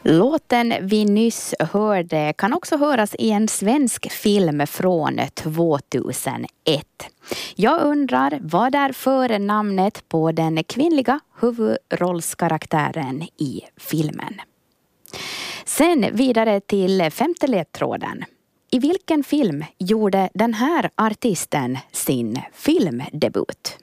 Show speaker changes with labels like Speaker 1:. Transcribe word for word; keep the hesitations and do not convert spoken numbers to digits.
Speaker 1: Låten vi nyss hörde kan också höras i en svensk film från tvåtusenett. Jag undrar vad är förnamnet på den kvinnliga huvudrollskaraktären i filmen. Sen vidare till femte ledtråden. I vilken film gjorde den här artisten sin filmdebut?